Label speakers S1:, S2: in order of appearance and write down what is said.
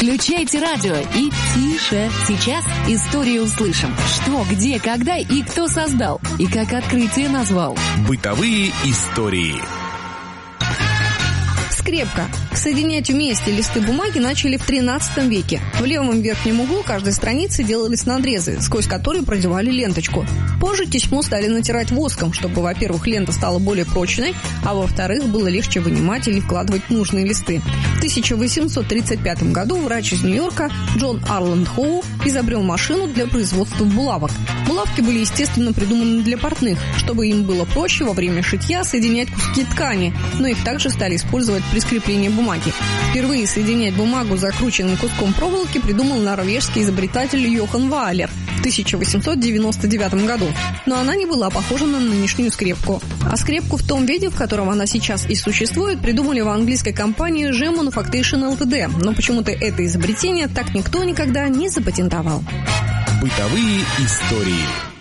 S1: Включайте радио и тише. Сейчас историю услышим. Что, где, когда и кто создал. И как открытие назвал.
S2: Бытовые истории.
S3: Скрепка. Соединять вместе листы бумаги начали в 13 веке. В левом верхнем углу каждой страницы делались надрезы, сквозь которые продевали ленточку. Позже тесьму стали натирать воском, чтобы, во-первых, лента стала более прочной, а во-вторых, было легче вынимать или вкладывать нужные листы. В 1835 году врач из Нью-Йорка Джон Арланд Хоу изобрел машину для производства булавок. Булавки были, естественно, придуманы для портных, чтобы им было проще во время шитья соединять куски ткани, но их также стали использовать при скреплении бумаги. Впервые соединять бумагу закрученным куском проволоки придумал норвежский изобретатель Йохан Ваалер в 1899 году. Но она не была похожа на нынешнюю скрепку. А скрепку в том виде, в котором она сейчас и существует, придумали в английской компании G Manufactation Ltd. Но почему-то это изобретение так никто никогда не запатентовал.
S2: Бытовые истории.